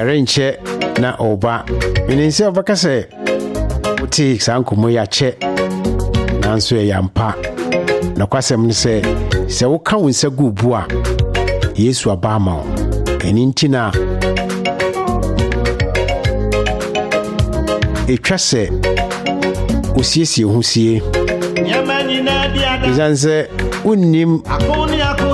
ɛrenkyɛ na ɔba menim sɛ ɔbɛka sɛ wote saa nkɔmmɔ yi akyɛ nanso ɛyɛ ampa na kwasɛm no sɛ woka wo nsa gu bu a Yesu aba ama wo ɛni nti na ɛtwa sɛ osiesie ho sie ɛsiane sɛ wonnim